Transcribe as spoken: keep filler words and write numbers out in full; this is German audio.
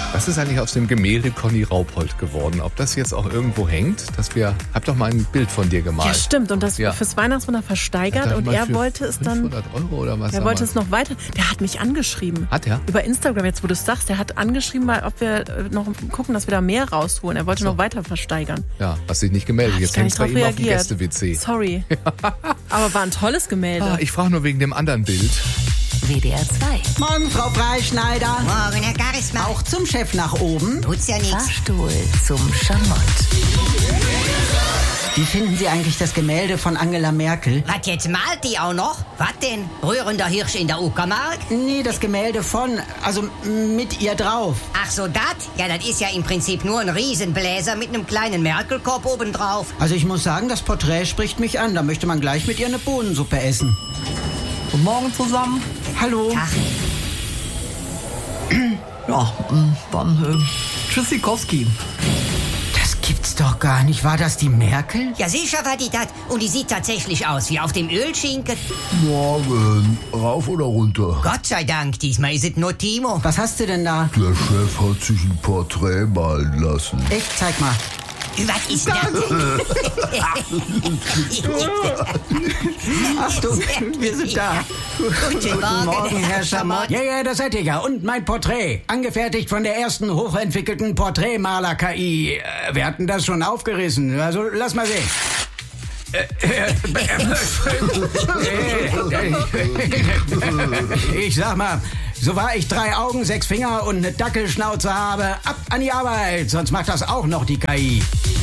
Was ist eigentlich aus dem Gemälde Conny Raupold geworden? Ob das jetzt auch irgendwo hängt? Dass wir, hab doch mal ein Bild von dir gemalt. Ja, stimmt. Und das Ja. fürs Weihnachtswunder versteigert. Hat er Und mal er für wollte es dann. fünfhundert Euro oder was? Er wollte es noch weiter. Der hat mich angeschrieben. Hat er? Über Instagram, jetzt wo du es sagst. Der hat angeschrieben, mal, ob wir äh, noch gucken, dass wir da mehr rausholen. Er wollte So. noch weiter versteigern. Ja, hast dich nicht gemeldet. Hab ich Jetzt gar hängt nicht es bei drauf ihm auf dem reagiert. Gäste-W C. Sorry. Aber war ein tolles Gemälde. Ah, ich frage nur wegen dem anderen Bild. W D R zwei. Morgen, Frau Freischneider. Morgen, Herr Charisma. Auch zum Chef nach oben. Tut's ja nichts. Fahrstuhl zum Schamott. Wie finden Sie eigentlich das Gemälde von Angela Merkel? Was, jetzt malt die auch noch? Was denn? Rührender Hirsch in der Uckermark? Nee, das Gemälde von, also mit ihr drauf. Ach so, das? Ja, das ist ja im Prinzip nur ein Riesenbläser mit einem kleinen Merkelkorb obendrauf. Also ich muss sagen, das Porträt spricht mich an. Da möchte man gleich mit ihr eine Bohnensuppe essen. Guten Morgen zusammen. Hallo. Ach, Ja, mm, dann äh, Tschüssikowski. Das gibt's doch gar nicht. War das die Merkel? ja, sicher war die das. Und die sieht tatsächlich aus wie auf dem Ölschinken. Morgen. Rauf oder runter? Gott sei Dank, diesmal ist es nur Timo. Was hast du denn da? Der Chef hat sich ein Porträt malen lassen. Echt? Zeig mal. Was ist das? Achtung, wir sind da. Guten Morgen. Morgen, Herr Schamott. Ja, ja, das seid ihr ja. Und mein Porträt. Angefertigt von der ersten hochentwickelten Porträtmaler-K I. Äh, Wir hatten das schon aufgerissen. Also, lass mal sehen. Ich sag mal, so wahr ich drei Augen, sechs Finger und eine Dackelschnauze habe, ab an die Arbeit. Sonst macht das auch noch die K I.